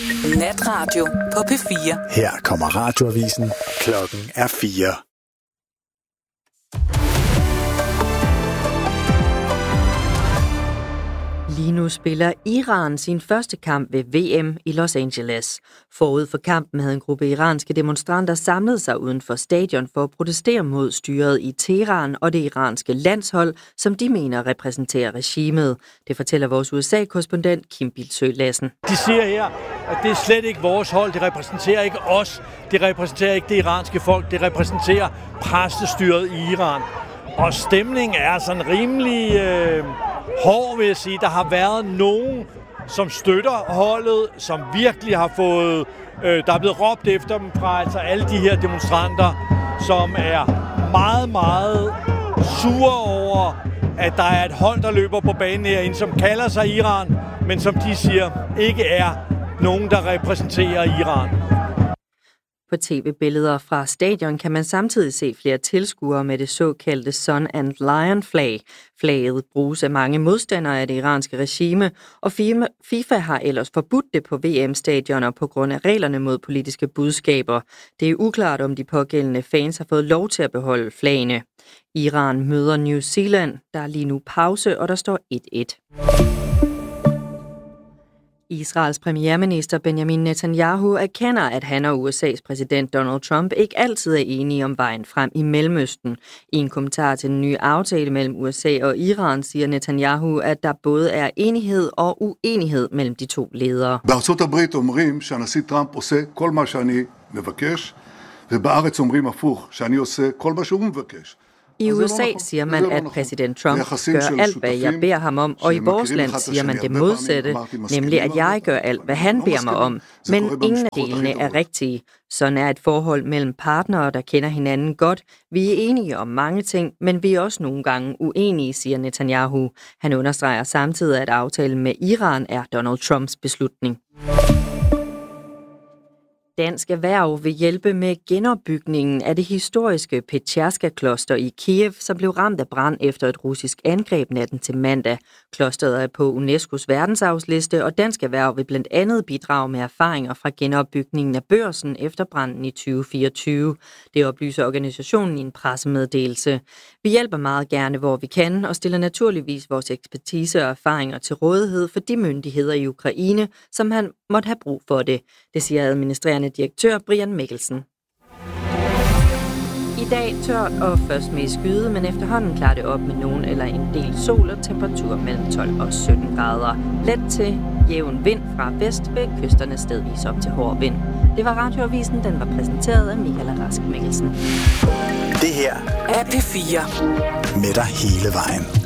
Natradio på P4. Her kommer radioavisen. Klokken er 4. Lige nu spiller Iran sin første kamp ved VM i Los Angeles. Forud for kampen havde en gruppe iranske demonstranter samlet sig uden for stadion for at protestere mod styret i Teheran og det iranske landshold, som de mener repræsenterer regimet. Det fortæller vores USA-korrespondent Kim Bildsøe Lassen. De siger her, at det er slet ikke vores hold, det repræsenterer ikke os, det repræsenterer ikke det iranske folk, det repræsenterer præstestyret i Iran. Og stemningen er sådan rimelig hård, vil jeg sige. Der har været nogen, som støtter holdet, som virkelig har fået... der er blevet råbt efter dem fra altså alle de her demonstranter, som er meget, meget sure over, at der er et hold, der løber på banen herinde, som kalder sig Iran, men som de siger ikke er nogen, der repræsenterer Iran. På tv-billeder fra stadion kan man samtidig se flere tilskuere med det såkaldte Sun and Lion flag. Flaget bruges af mange modstandere af det iranske regime, og FIFA har ellers forbudt det på VM-stadioner på grund af reglerne mod politiske budskaber. Det er uklart, om de pågældende fans har fået lov til at beholde flagene. Iran møder New Zealand. Der er lige nu pause, og der står 1-1. Israels premierminister Benjamin Netanyahu erkender, at han og USA's præsident Donald Trump ikke altid er enige om vejen frem i Mellemøsten. I en kommentar til den nye aftale mellem USA og Iran siger Netanyahu, at der både er enighed og uenighed mellem de to ledere. בארצות הברית אומרים שהנשיא טראמפ עושה כל מה שאני מבקש, ובארץ אומרים הפוך, שאני עושה כל מה שהוא מבקש. I USA siger man, at præsident Trump gør alt, hvad jeg beder ham om, og i vores land siger man det modsatte, nemlig at jeg gør alt, hvad han beder mig om. Men ingen af delene er rigtige. Sådan er et forhold mellem partnere, der kender hinanden godt. Vi er enige om mange ting, men vi er også nogle gange uenige, siger Netanyahu. Han understreger samtidig, at aftalen med Iran er Donald Trumps beslutning. Dansk Erhverv vil hjælpe med genopbygningen af det historiske Petjerska-kloster i Kiev, som blev ramt af brand efter et russisk angreb natten til mandag. Klosteret er på UNESCO's verdensarvsliste, og Dansk Erhverv vil blandt andet bidrage med erfaringer fra genopbygningen af Børsen efter branden i 2024. Det oplyser organisationen i en pressemeddelelse. Vi hjælper meget gerne, hvor vi kan, og stiller naturligvis vores ekspertise og erfaringer til rådighed for de myndigheder i Ukraine, som han måtte have brug for det. Det siger administrerende direktør Brian Mikkelsen. I dag tørt og først med skyde, men efterhånden klarer det op med nogen eller en del sol og temperatur mellem 12 og 17 grader. Let til jævn vind fra vest ved kysterne stedvis op til hård vind. Det var Radioavisen, den var præsenteret af Michael Rask Mikkelsen. Det her er P4. Med dig hele vejen.